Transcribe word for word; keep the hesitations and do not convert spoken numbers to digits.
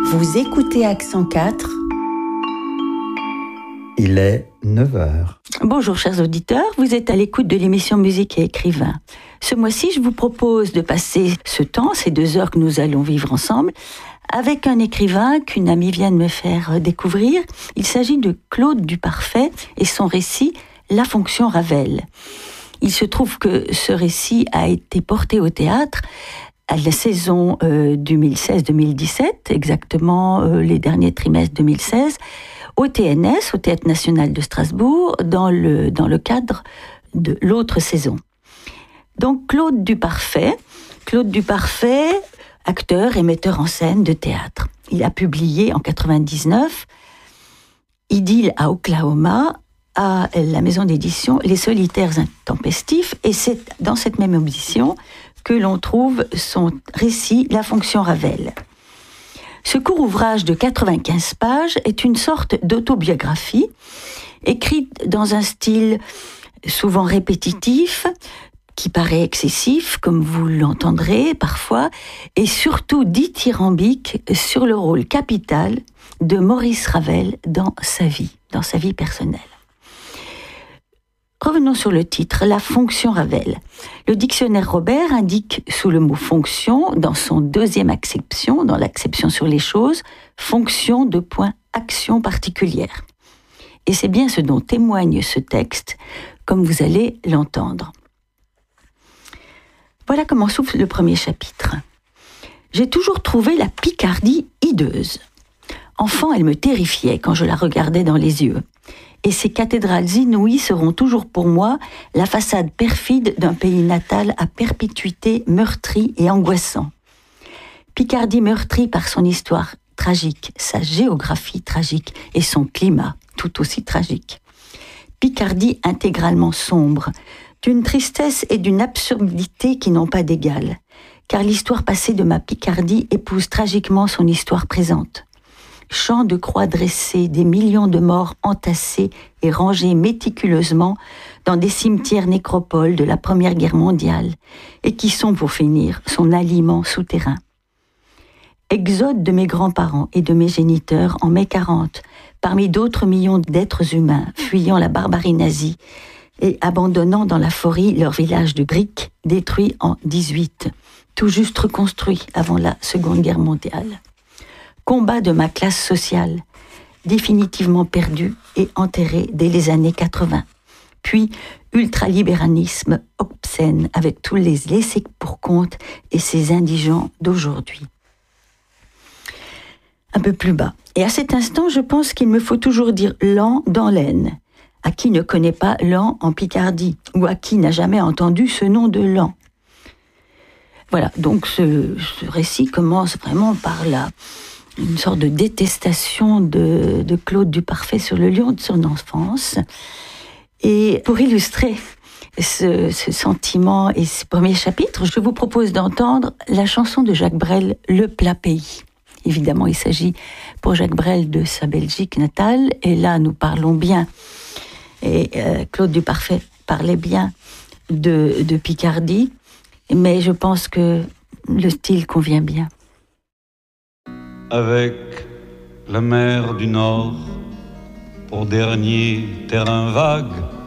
Vous écoutez Accent quatre. Il est neuf heures. Bonjour chers auditeurs, vous êtes à l'écoute de l'émission Musique et Écrivains. Ce mois-ci, je vous propose de passer ce temps, ces deux heures que nous allons vivre ensemble, avec un écrivain qu'une amie vient de me faire découvrir. Il s'agit de Claude Duparfait et son récit « La fonction Ravel ». Il se trouve que ce récit a été porté au théâtre à la saison euh, deux mille seize deux mille dix-sept, exactement euh, les derniers trimestres deux mille seize, au T N S, au Théâtre National de Strasbourg, dans le, dans le cadre de l'autre saison. Donc Claude Duparfait, Claude Duparfait, acteur et metteur en scène de théâtre. Il a publié en quatre-vingt-dix-neuf Idylle à Oklahoma, à la maison d'édition Les Solitaires Intempestifs, et c'est dans cette même édition que l'on trouve son récit La fonction Ravel. Ce court ouvrage de quatre-vingt-quinze pages est une sorte d'autobiographie, écrite dans un style souvent répétitif, qui paraît excessif, comme vous l'entendrez parfois, et surtout dithyrambique sur le rôle capital de Maurice Ravel dans sa vie, dans sa vie personnelle. Revenons sur le titre, La fonction Ravel. Le dictionnaire Robert indique sous le mot fonction, dans son deuxième acception, dans l'acception sur les choses, fonction de point action particulière. Et c'est bien ce dont témoigne ce texte, comme vous allez l'entendre. Voilà comment s'ouvre le premier chapitre. J'ai toujours trouvé la Picardie hideuse. Enfant, elle me terrifiait quand je la regardais dans les yeux. Et ces cathédrales inouïes seront toujours pour moi la façade perfide d'un pays natal à perpétuité meurtri et angoissant. Picardie meurtrie par son histoire tragique, sa géographie tragique et son climat tout aussi tragique. Picardie intégralement sombre, d'une tristesse et d'une absurdité qui n'ont pas d'égal, car l'histoire passée de ma Picardie épouse tragiquement son histoire présente. Champs de croix dressés, des millions de morts entassés et rangés méticuleusement dans des cimetières nécropoles de la Première Guerre mondiale, et qui sont, pour finir, son aliment souterrain. Exode de mes grands-parents et de mes géniteurs en mai quarante, parmi d'autres millions d'êtres humains fuyant la barbarie nazie et abandonnant dans la forêt leur village de briques détruit en dix-huit, tout juste reconstruit avant la Seconde Guerre mondiale. Combat de ma classe sociale, définitivement perdu et enterré dès les années quatre-vingts. Puis ultralibéralisme obscène avec tous les laissés pour compte et ces indigents d'aujourd'hui. Un peu plus bas. Et à cet instant, je pense qu'il me faut toujours dire Lan dans l'Aisne. À qui ne connaît pas Lan en Picardie, ou à qui n'a jamais entendu ce nom de Lan. Voilà, donc ce, ce récit commence vraiment par là. Une sorte de détestation de, de Claude Duparfait sur le lion de son enfance. Et pour illustrer ce, ce sentiment et ce premier chapitre, je vous propose d'entendre la chanson de Jacques Brel, Le plat pays. Évidemment, il s'agit pour Jacques Brel de sa Belgique natale, et là nous parlons bien, et euh, Claude Duparfait parlait bien de, de Picardie, mais je pense que le style convient bien. Avec la mer du Nord pour dernier terrain vague,